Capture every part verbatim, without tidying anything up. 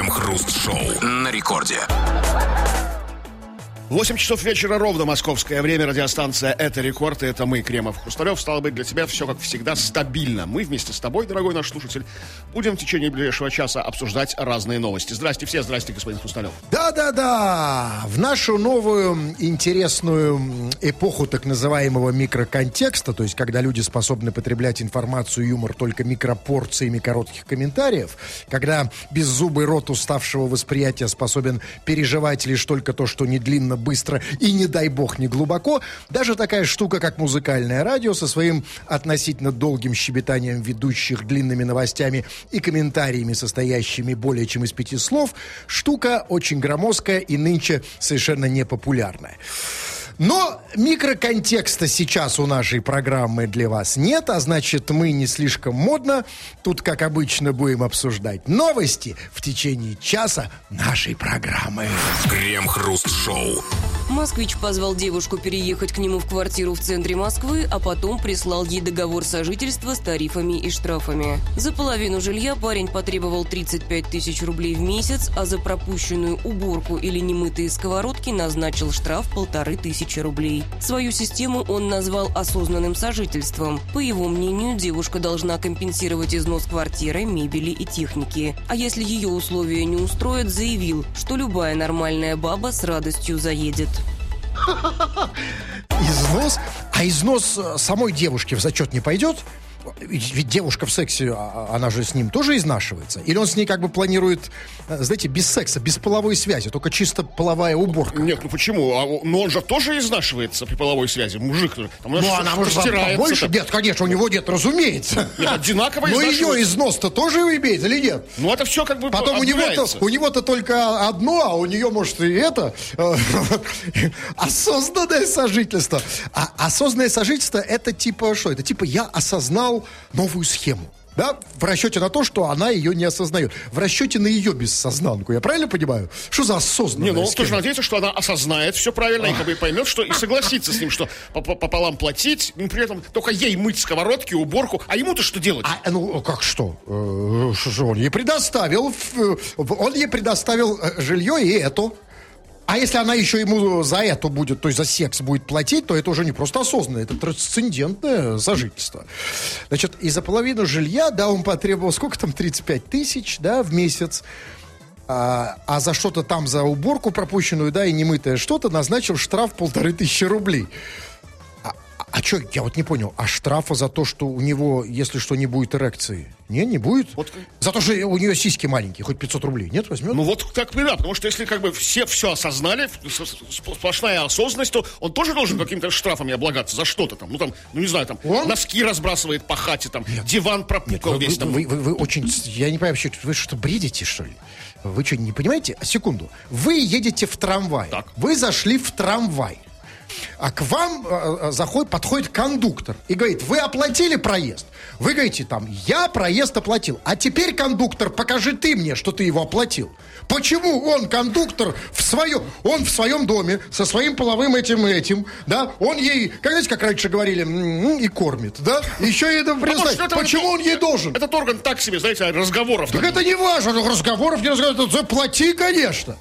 Крем-хруст-шоу на рекорде. восемь часов вечера ровно московское время. Радиостанция «Это рекорд», и это мы, Кремов, Хрусталев. Стало быть, для тебя все, как всегда, стабильно. Мы вместе с тобой, дорогой наш слушатель, будем в течение ближайшего часа обсуждать разные новости. Здрасте все, здрасте, господин Хрусталев. Да-да-да, в нашу новую интересную эпоху так называемого микроконтекста, то есть когда люди способны потреблять информацию и юмор только микропорциями коротких комментариев, когда беззубый рот уставшего восприятия способен переживать лишь только то, что не длинно, быстро и, не дай бог, не глубоко, даже такая штука, как музыкальное радио, со своим относительно долгим щебетанием ведущих, длинными новостями и комментариями, состоящими более чем из пяти слов, штука очень громоздкая и нынче совершенно непопулярная. Но микроконтекста сейчас у нашей программы для вас нет, а значит, мы не слишком модно. Тут, как обычно, будем обсуждать новости в течение часа нашей программы. Крем-хруст-шоу. Москвич позвал девушку переехать к нему в квартиру в центре Москвы, а потом прислал ей договор сожительства с тарифами и штрафами. За половину жилья парень потребовал тридцать пять тысяч рублей в месяц, а за пропущенную уборку или немытые сковородки назначил штраф полторы тысячи рублей. Свою систему он назвал осознанным сожительством. По его мнению, девушка должна компенсировать износ квартиры, мебели и техники. А если ее условия не устроят, заявил, что любая нормальная баба с радостью заедет. Износ? А износ самой девушки в зачет не пойдет? Ведь девушка в сексе, она же с ним тоже изнашивается. Или он с ней как бы планирует, знаете, без секса, без половой связи, только чисто половая уборка? Нет, ну почему? А, но он же тоже изнашивается при половой связи. Мужик, там, ну, она может побольше? Нет, конечно, у него нет, разумеется. Нет, одинаково но изнашивается. Но ее износ-то тоже имеет или нет? Ну, это все как бы потом у него-то, у него-то только одно, а у нее, может, и это. Осознанное сожительство. А осознанное сожительство, это типа что? Это типа я осознал новую схему, да, в расчете на то, что она ее не осознает, в расчете на ее бессознанку, я правильно понимаю? Что за осознанная Не, ну он схема? тоже надеется, что она осознает все правильно и как бы поймет, что и согласится с ним, что пополам платить, но при этом только ей мыть сковородки, уборку, а ему-то что делать? А, ну, как что? Э, что же он ей предоставил, он ей предоставил жилье и это. А если она еще ему за это будет, то есть за секс будет платить, то это уже не просто осознанное, это трансцендентное сожительство. Значит, и за половину жилья, да, он потребовал, сколько там, тридцать пять тысяч, да, в месяц. А, а за что-то там, за уборку пропущенную, да, и немытое что-то, назначил штраф полторы тысячи рублей. А что, я вот не понял, а штрафа за то, что у него, если что, не будет эрекции? Не, не будет? Вот. За то, что у нее сиськи маленькие, хоть пятьсот рублей, нет, возьмет? Ну вот так и да, потому что если как бы все все осознали, сплошная осознанность, то он тоже должен каким-то штрафами облагаться за что-то там, ну там, ну не знаю, там, он? Носки разбрасывает по хате, там, нет. Диван пропукал нет, весь вы, там. Вы, вы, вы очень, я не понимаю вообще, вы что, бредите, что ли? Вы что, не понимаете? Секунду. Вы едете в трамвай, так. Вы зашли в трамвай. А к вам э, заходит, подходит кондуктор и говорит, вы оплатили проезд? Вы говорите там, я проезд оплатил. А теперь, кондуктор, покажи ты мне, что ты его оплатил. Почему он, кондуктор, в своем, он в своем доме, со своим половым этим этим, да, он ей, как, знаете, как раньше говорили, м-м, и кормит, да? Еще и это представить, ну, почему он ей должен? Этот орган так себе, знаете, разговоров. Так это не важно, разговоров не разговоров, заплати, конечно.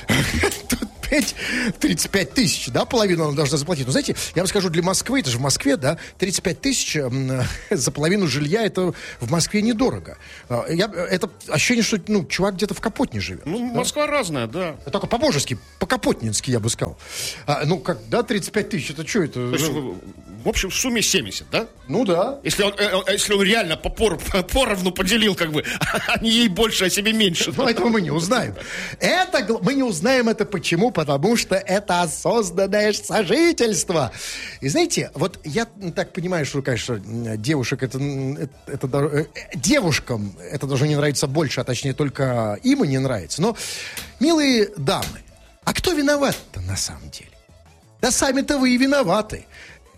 тридцать пять тысяч, да, половину она должна заплатить. Но знаете, я вам скажу, для Москвы, это же в Москве, да, тридцать пять тысяч э, за половину жилья, это в Москве недорого. Я, это ощущение, что, ну, чувак где-то в Капотне живет. Ну, да? Москва разная, да. Только по-божески, по-капотнински, я бы сказал. А, ну, как, да, тридцать пять тысяч, это что это? То есть, в общем, в сумме семьдесят, да? Ну, да. Если он, э, если он реально по пор, поровну поделил, как бы, а не ей больше, а себе меньше. Ну, этого мы не узнаем. Это, мы не узнаем это почему? Потому что это осознанное сожительство. И знаете, вот я так понимаю, что, конечно, девушек это, это, это девушкам это должно не нравиться больше, а точнее только им и не нравится. Но, милые дамы, а кто виноват-то на самом деле? Да сами-то вы и виноваты.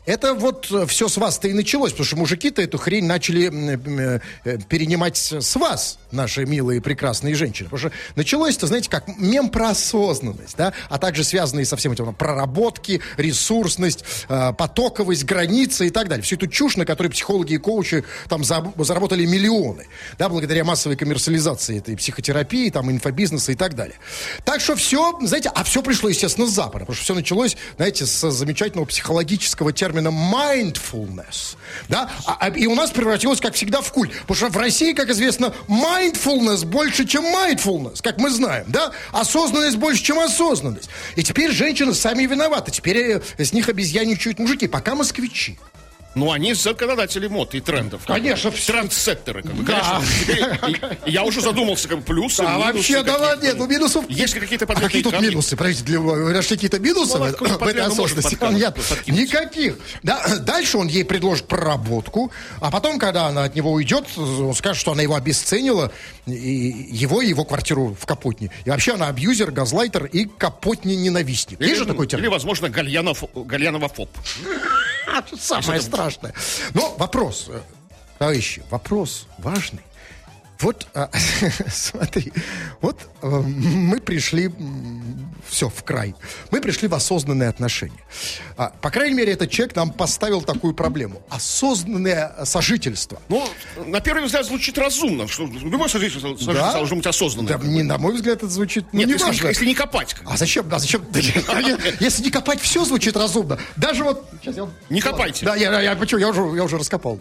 Это вот все с вас-то и началось, потому что мужики-то эту хрень начали перенимать с вас, наши милые прекрасные женщины. Потому что началось-то, знаете, как мем про осознанность, да, а также связанные со всем этим проработки, ресурсность, потоковость, границы и так далее. Всю эту чушь, на которой психологи и коучи там заработали миллионы, да, благодаря массовой коммерциализации этой психотерапии, там, инфобизнеса и так далее. Так что все, знаете, а все пришло, естественно, с Запада, потому что все началось, знаете, с замечательного психологического термина mindfulness, да, а, и у нас превратилось, как всегда, в культ, потому что в России, как известно, mindfulness больше, чем mindfulness, как мы знаем, да, осознанность больше, чем осознанность, и теперь женщины сами виноваты, теперь с них обезьяничают мужики, пока москвичи. Ну, они законодатели мод и трендов. Конечно, все. Трендсеттеры, как бы. Да. Конечно, и, я уже задумался, как бы, плюсы, а минусы. вообще, да ладно, нет, ну минусов... Есть ли какие-то подводные а какие тут камни? минусы? Подождите, для, говорят, какие-то минусы ну, в, в этой осознанности? Нет, никаких. Да, дальше он ей предложит проработку, а потом, когда она от него уйдет, он скажет, что она его обесценила, и его и его квартиру в Капотне. И вообще она абьюзер, газлайтер и Капотни-ненавистник. Есть же такой термин? Или, возможно, гальянов, гальяновофоб. Самое страшное. Но вопрос, товарищи, вопрос важный. Вот, а, смотри, вот а, мы пришли, все, в край. Мы пришли в осознанные отношения. А, по крайней мере, этот человек нам поставил такую проблему. Осознанное сожительство. Ну, на первый взгляд, звучит разумно, что любое сожительство, сожительство да? должно быть осознанное. Да, не, на мой взгляд, это звучит, ну, Нет, не если, важно. если не копать. А зачем? А зачем? Если не копать, все звучит разумно. Даже вот... Не копайте. Да, я, я, почему, я, уже, я уже раскопал.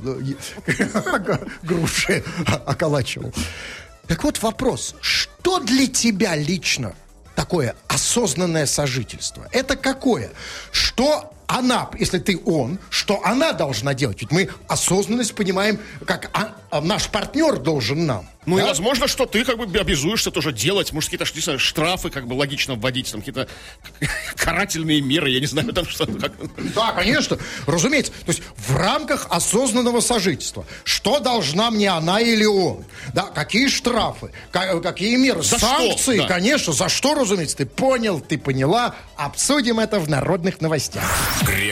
Груши околачивал. Так вот вопрос. Что для тебя лично такое осознанное сожительство? Это какое? Что она, если ты он, что она должна делать? Ведь мы осознанность понимаем, как а, а наш партнер должен нам. Ну да? И возможно, что ты как бы обязуешься тоже делать, может, какие-то, не знаю, штрафы как бы логично вводить, там какие-то карательные меры, я не знаю, там что. Как... Да, конечно, разумеется. То есть в рамках осознанного сожительства. Что должна мне она или он? Да, какие штрафы, какие меры, за санкции, что? Да. Конечно, за что, разумеется, ты понял, ты поняла. Обсудим это в народных новостях.